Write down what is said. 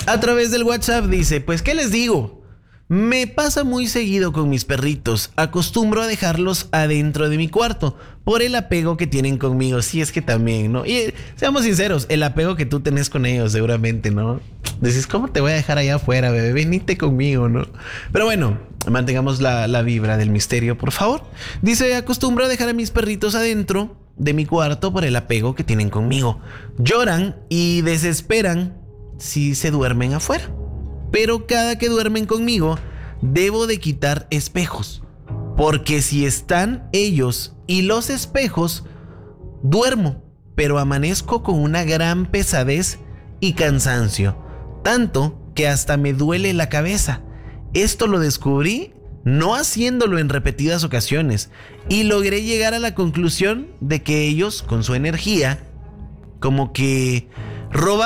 A través del WhatsApp dice, pues ¿qué les digo? Me pasa muy seguido con mis perritos. Acostumbro a dejarlos adentro de mi cuarto por el apego que tienen conmigo. Sí, es que también, ¿no? Y seamos sinceros, el apego que tú tenés con ellos seguramente, ¿no? Decís, ¿cómo te voy a dejar allá afuera, bebé? Venite conmigo, ¿no? Pero bueno, mantengamos la vibra del misterio, por favor. Dice, acostumbro a dejar a mis perritos adentro de mi cuarto por el apego que tienen conmigo. Lloran y desesperan si se duermen afuera. Pero cada que duermen conmigo, debo de quitar espejos. Porque si están ellos y los espejos, duermo, pero amanezco con una gran pesadez y cansancio. Tanto que hasta me duele la cabeza. Esto lo descubrí no haciéndolo en repetidas ocasiones. Y logré llegar a la conclusión de que ellos, con su energía, como que roban